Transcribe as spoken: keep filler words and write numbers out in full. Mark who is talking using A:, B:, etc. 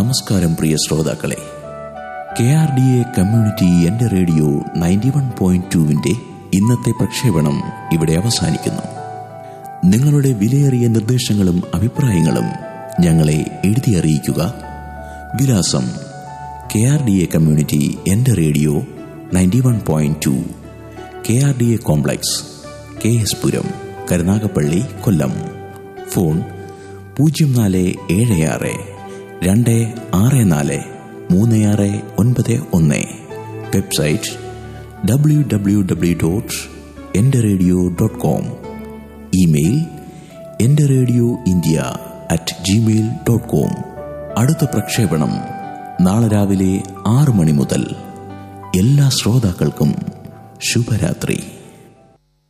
A: നമസ്കാരം പ്രിയ ശ്രോതാക്കളെ. K R D A community എന്റെ റേഡിയോ നയൻറ്റി വൺ പോയിന്റ് ടുവിന്റെ ഇന്നത്തെ പ്രക്ഷേപണം ഇവിടെ അവസാനിക്കുന്നു. നിങ്ങളുടെ വിലയേറിയ നിർദ്ദേശങ്ങളും അഭിപ്രായങ്ങളും ഞങ്ങളെ എഴുതി അറിയിക്കുക. വിലാസം: K R D A community എന്റെ radio ninety one point two, K R D A complex, K S Puram, Karunagappally, Kollam. Phone: പൂജ്യം നാല് ഏഴ് ആറ് രണ്ട് ആറ് നാല് മൂന്ന് ആറ് ഒൻപത് ഒന്ന്. Website: W W W dot എന്റെ റേഡിയോ ഡോട്ട് കോം. ഇമെയിൽ: എന്റെ radio India at Gmail dot com. അടുത്ത പ്രക്ഷേപണം നാളെ രാവിലെ ആറ് മണി മുതൽ. എല്ലാ ശ്രോതാക്കൾക്കും ശുഭരാത്രി.